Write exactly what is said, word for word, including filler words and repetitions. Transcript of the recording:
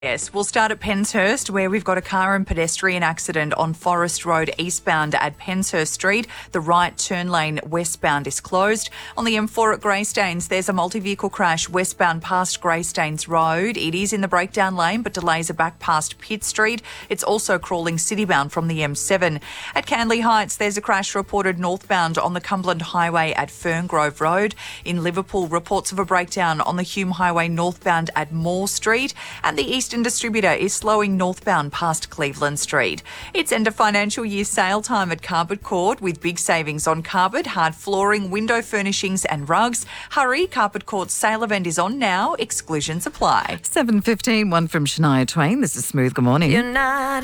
Yes, we'll start at Penshurst, where we've got a car and pedestrian accident on Forest Road eastbound at Penshurst Street. The right turn lane westbound is closed. On the M four at Greystanes, there's a multi-vehicle crash westbound past Greystanes Road. It is in the breakdown lane, but delays are back past Pitt Street. It's also crawling citybound from the M seven. At Canley Heights, there's a crash reported northbound on the Cumberland Highway at Ferngrove Road. In Liverpool, reports of a breakdown on the Hume Highway northbound at Moore Street. And the Eastern Distributor is slowing northbound past Cleveland Street. It's end of financial year sale time at Carpet Court with big savings on carpet, hard flooring, window furnishings and rugs. Hurry, Carpet Court's sale event is on now. Exclusions apply. seven fifteen, one from Shania Twain. This is Smooth. Good morning. You're not